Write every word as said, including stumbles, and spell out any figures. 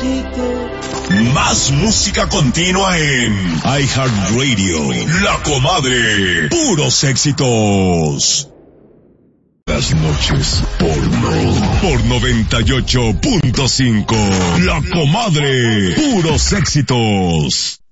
despacito. Más música continua en iHeartRadio. La Comadre. Puros éxitos. Las noches porno. Por noventa y ocho punto cinco. La Comadre. Puros éxitos.